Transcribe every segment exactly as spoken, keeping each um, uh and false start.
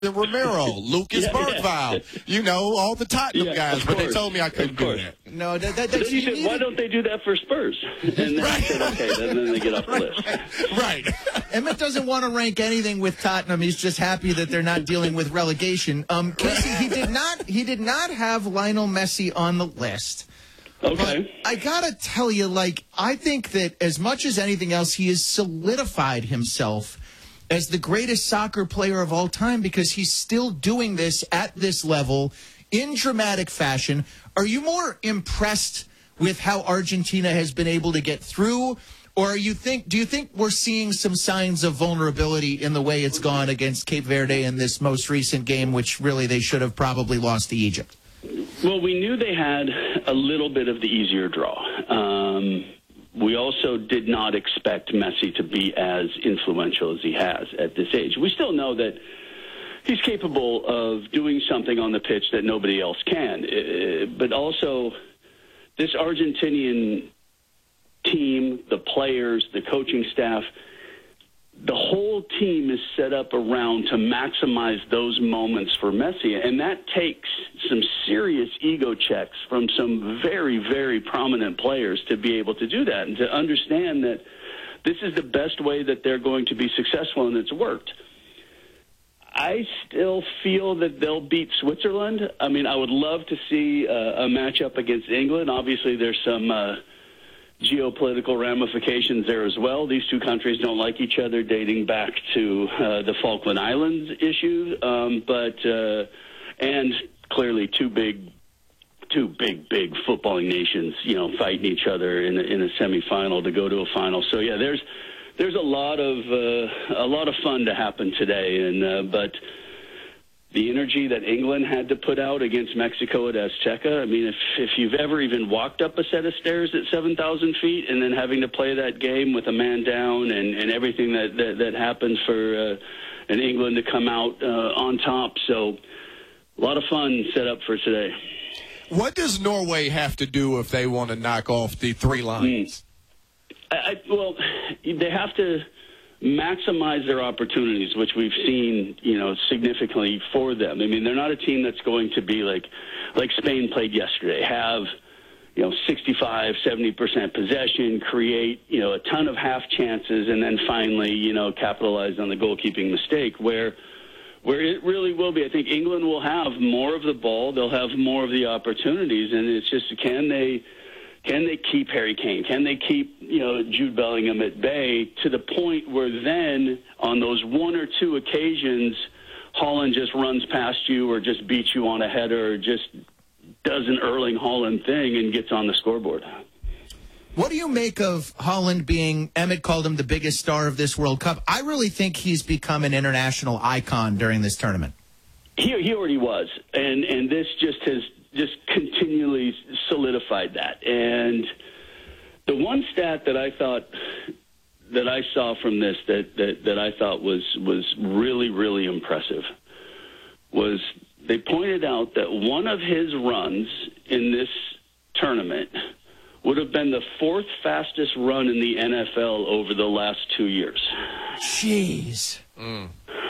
Romero, Lucas yeah, Bergvall, yeah. you know, all the Tottenham Yeah, guys, but they told me I couldn't do that. No, that, that, Then that's, you said, why don't they do that for Spurs? And then Right. I said, okay, then, then they get off the list. Right. Emmett doesn't want to rank anything with Tottenham. He's just happy that they're not dealing with relegation. Um, Casey, he did not. He did not have Lionel Messi on the list. Okay. But I gotta tell you, like, I think that as much as anything else, he has solidified himself as the greatest soccer player of all time because he's still doing this at this level in dramatic fashion. Are you more impressed with how Argentina has been able to get through, or are you think do you think we're seeing some signs of vulnerability in the way it's gone against Cape Verde in this most recent game, which really they should have probably lost to Egypt? Well, we knew they had a little bit of the easier draw. Um, we also did not expect Messi to be as influential as he has at this age. We still know that he's capable of doing something on the pitch that nobody else can. Uh, but also, this Argentinian team, the players, the coaching staff, the whole team is set up around to maximize those moments for Messi. And that takes some serious ego checks from some very, very prominent players to be able to do that and to understand that this is the best way that they're going to be successful, and it's worked. I still feel that they'll beat Switzerland. I mean, I would love to see uh, a matchup against England. Obviously, there's some uh, geopolitical ramifications there as well. These two countries don't like each other dating back to uh, the Falkland Islands issue. Um, but, uh, and clearly two big, two big, big footballing nations, you know, fighting each other in a, in a semifinal to go to a final. So, yeah, there's, There's a lot of uh, a lot of fun to happen today, and uh, but the energy that England had to put out against Mexico at Azteca. I mean, if if you've ever even walked up a set of stairs at seven thousand feet, and then having to play that game with a man down, and, and everything that that, that happens for uh, in England to come out uh, on top, so a lot of fun set up for today. What does Norway have to do if they want to knock off the three Lions? Mm. I, well, they have to maximize their opportunities, which we've seen, you know, significantly for them. I mean, they're not a team that's going to be like like Spain played yesterday, have, you know, sixty-five, seventy percent possession, create, you know, a ton of half chances, and then finally, you know, capitalize on the goalkeeping mistake where where it really will be. I think England will have more of the ball. They'll have more of the opportunities, and it's just, can they Can they keep Harry Kane? Can they keep, you know, Jude Bellingham at bay to the point where then on those one or two occasions, Haaland just runs past you or just beats you on a header or just does an Erling Haaland thing and gets on the scoreboard? What do you make of Haaland being, Emmett called him the biggest star of this World Cup? I really think he's become an international icon during this tournament. He, he already was, and, and this just has just continually solidified that. And the one stat that I thought that I saw from this that, that, that I thought was, was really, really impressive was they pointed out that one of his runs in this tournament would have been the fourth fastest run in the N F L over the last two years. Jeez. Mm.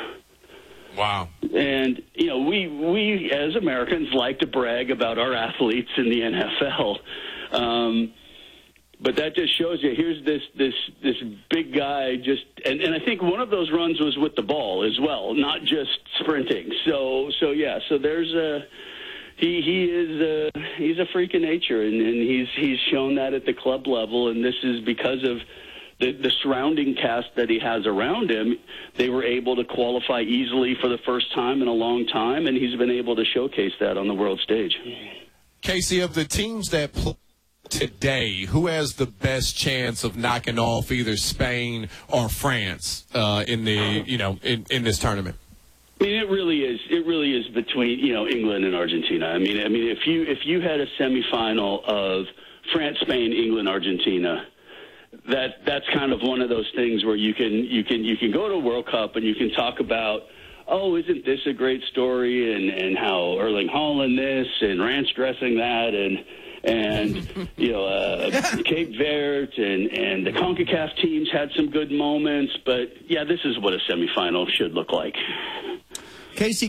Wow. And, you know, we, we as Americans like to brag about our athletes in the N F L. Um, but that just shows you, here's this this this big guy just, and, and I think one of those runs was with the ball as well, not just sprinting. So, so yeah, so there's a, he he is a, he's a freak of nature, and, and he's he's shown that at the club level, and this is because of The, the surrounding cast that he has around him. They were able to qualify easily for the first time in a long time, and he's been able to showcase that on the world stage. Casey, of the teams that play today, who has the best chance of knocking off either Spain or France uh, in the you know in, in this tournament? I mean, it really is. It really is between you know England and Argentina. I mean, I mean, if you if you had a semifinal of France, Spain, England, Argentina. That that's kind of one of those things where you can you can you can go to a World Cup and you can talk about, oh, isn't this a great story, and, and how Erling Haaland this and ranch dressing that, and and you know uh, Cape Verde and and the CONCACAF teams had some good moments, but yeah, this is what a semifinal should look like. Casey